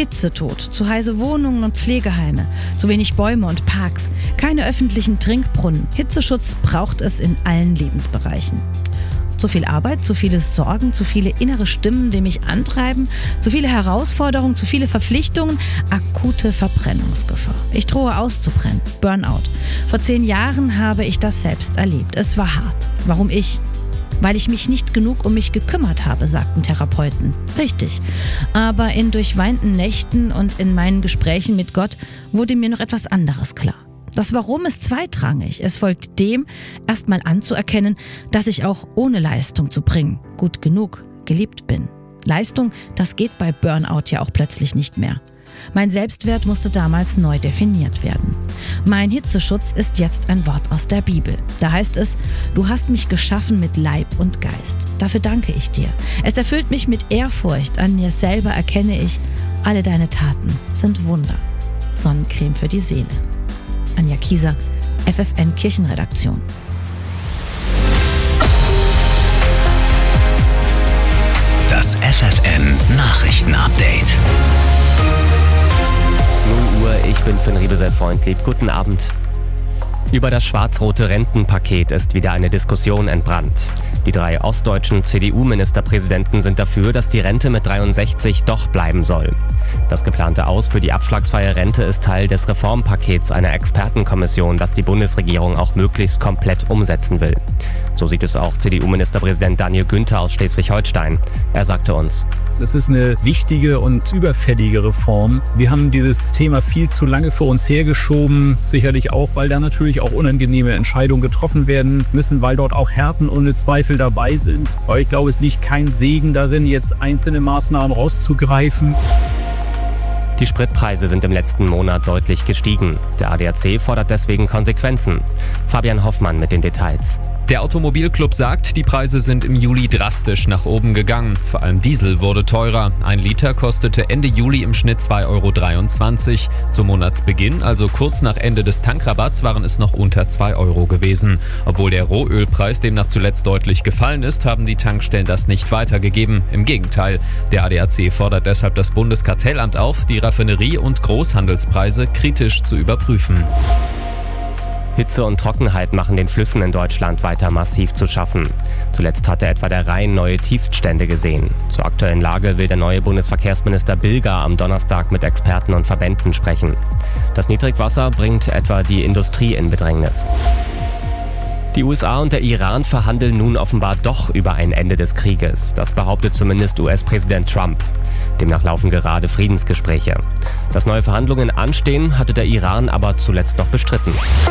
Hitzetod, zu heiße Wohnungen und Pflegeheime, zu wenig Bäume und Parks, keine öffentlichen Trinkbrunnen. Hitzeschutz braucht es in allen Lebensbereichen. Zu viel Arbeit, zu viele Sorgen, zu viele innere Stimmen, die mich antreiben, zu viele Herausforderungen, zu viele Verpflichtungen, akute Verbrennungsgefahr. Ich drohe auszubrennen. Burnout. Vor 10 Jahren habe ich das selbst erlebt. Es war hart. Warum ich? Weil ich mich nicht genug um mich gekümmert habe, sagten Therapeuten. Richtig. Aber in durchweinten Nächten und in meinen Gesprächen mit Gott wurde mir noch etwas anderes klar. Das Warum ist zweitrangig. Es folgt dem, erstmal anzuerkennen, dass ich auch ohne Leistung zu bringen, gut genug, geliebt bin. Leistung, das geht bei Burnout ja auch plötzlich nicht mehr. Mein Selbstwert musste damals neu definiert werden. Mein Hitzeschutz ist jetzt ein Wort aus der Bibel. Da heißt es, du hast mich geschaffen mit Leib und Geist. Dafür danke ich dir. Es erfüllt mich mit Ehrfurcht. An mir selber erkenne ich, alle deine Taten sind Wunder. Sonnencreme für die Seele. Anja Kieser, FFN Kirchenredaktion. Das FFN Nachrichtenupdate. 0 Uhr, ich bin Finn Riebesell-Freundlieb. Guten Abend. Über das schwarz-rote Rentenpaket ist wieder eine Diskussion entbrannt. Die 3 ostdeutschen CDU-Ministerpräsidenten sind dafür, dass die Rente mit 63 doch bleiben soll. Das geplante Aus für die abschlagsfreie Rente ist Teil des Reformpakets einer Expertenkommission, das die Bundesregierung auch möglichst komplett umsetzen will. So sieht es auch CDU-Ministerpräsident Daniel Günther aus Schleswig-Holstein. Er sagte uns: Das ist eine wichtige und überfällige Reform. Wir haben dieses Thema viel zu lange vor uns hergeschoben. Sicherlich auch, weil da natürlich auch unangenehme Entscheidungen getroffen werden müssen, weil dort auch Härten ohne Zweifel dabei sind. Aber ich glaube, es liegt kein Segen darin, jetzt einzelne Maßnahmen rauszugreifen. Die Spritpreise sind im letzten Monat deutlich gestiegen. Der ADAC fordert deswegen Konsequenzen. Fabian Hoffmann mit den Details. Der Automobilclub sagt, die Preise sind im Juli drastisch nach oben gegangen. Vor allem Diesel wurde teurer. 1 Liter kostete Ende Juli im Schnitt 2,23 €. Zum Monatsbeginn, also kurz nach Ende des Tankrabatts, waren es noch unter 2 € gewesen. Obwohl der Rohölpreis demnach zuletzt deutlich gefallen ist, haben die Tankstellen das nicht weitergegeben. Im Gegenteil. Der ADAC fordert deshalb das Bundeskartellamt auf, die Raffinerie- und Großhandelspreise kritisch zu überprüfen. Hitze und Trockenheit machen den Flüssen in Deutschland weiter massiv zu schaffen. Zuletzt hatte etwa der Rhein neue Tiefststände gesehen. Zur aktuellen Lage will der neue Bundesverkehrsminister Bilger am Donnerstag mit Experten und Verbänden sprechen. Das Niedrigwasser bringt etwa die Industrie in Bedrängnis. Die USA und der Iran verhandeln nun offenbar doch über ein Ende des Krieges. Das behauptet zumindest US-Präsident Trump. Demnach laufen gerade Friedensgespräche. Dass neue Verhandlungen anstehen, hatte der Iran aber zuletzt noch bestritten.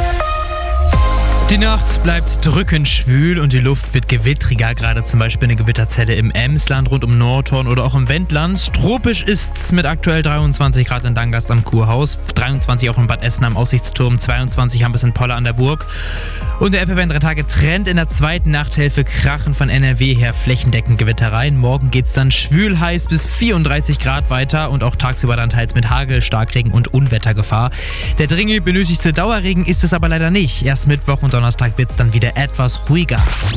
Die Nacht bleibt drückend schwül und die Luft wird gewittriger, gerade zum Beispiel eine Gewitterzelle im Emsland, rund um Nordhorn oder auch im Wendland. Tropisch ist's mit aktuell 23 Grad in Dangast am Kurhaus, 23 auch in Bad Essen am Aussichtsturm, 22 haben wir es in Poller an der Burg. Und der FFN 3 Tage Trend: in der zweiten Nachthälfte krachen von NRW her flächendeckend Gewitter rein. Morgen geht's dann schwül heiß bis 34 Grad weiter und auch tagsüber dann teils mit Hagel, Starkregen und Unwettergefahr. Der dringend benötigte Dauerregen ist es aber leider nicht. Erst Mittwoch und Donnerstag wird's dann wieder etwas ruhiger.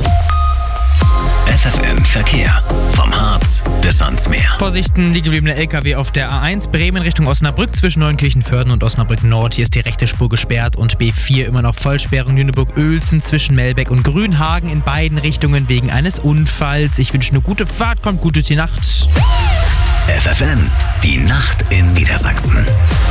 FFN Verkehr. Vom Harz bis ans Meer. Vorsichten, liegen gebliebene LKW auf der A1 Bremen Richtung Osnabrück zwischen Neunkirchen-Vörden und Osnabrück Nord. Hier ist die rechte Spur gesperrt und B4 immer noch Vollsperrung Lüneburg-Uelzen zwischen Melbeck und Grünhagen in beiden Richtungen wegen eines Unfalls. Ich wünsche eine gute Fahrt, kommt gut durch die Nacht. FFN, die Nacht in Niedersachsen.